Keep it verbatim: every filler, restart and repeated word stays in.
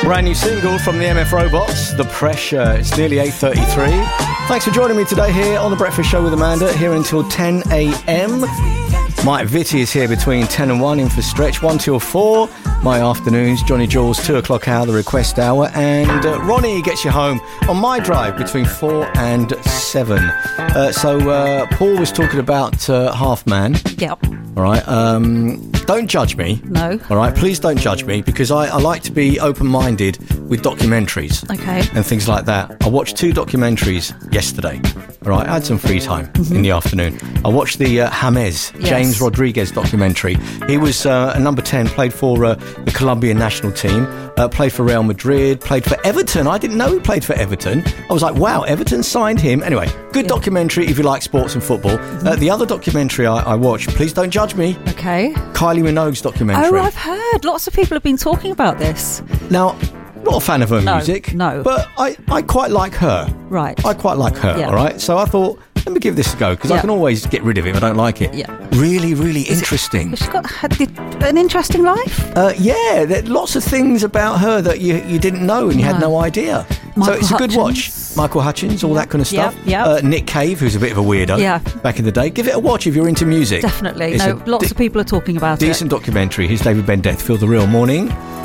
Brand new single from the M F Robots, The Pressure. It's nearly eight thirty-three. Thanks for joining me today here on The Breakfast Show with Amanda, here until ten a.m. Mike Vitti is here between ten and one in for Stretch, one till four. My afternoons, Johnny Jules, two o'clock hour, the request hour. And uh, Ronnie gets you home on my drive between four and seven. Uh, so uh, Paul was talking about uh, Half Man. Yep. All right. Um, don't judge me. No. All right. Please don't judge me, because I, I like to be open-minded with documentaries. Okay. And things like that. I watched two documentaries yesterday. All right. I had some free time mm-hmm. in the afternoon. I watched the uh, James, yes. James Rodriguez documentary. He was uh, a number ten, played for uh, the Colombian national team, uh, played for Real Madrid, played for Everton. I didn't know he played for Everton. I was like, wow, Everton signed him. Anyway, good yeah. documentary if you like sports and football. Mm-hmm. Uh, the other documentary I, I watched, please don't judge me. Okay. Kylie Minogue's documentary. Oh, I've heard. Lots of people have been talking about this. Now, not a fan of her no, music. No. But I, I quite like her. Right. I quite like her, yeah. all right? So I thought, let me give this a go, because yeah. I can always get rid of it if I don't like it. Yeah. Really, really Is interesting. It, has she got had an interesting life? Uh, yeah, there are lots of things about her that you, you didn't know and you no. had no idea. Michael so it's a good Hutchins. watch. Michael Hutchins, all that kind of stuff. Yeah, yeah. Uh, Nick Cave, who's a bit of a weirdo yeah. back in the day. Give it a watch if you're into music. Definitely. It's no, lots de- of people are talking about decent it. Decent documentary. Here's David Ben Death. Feel the Real Morning.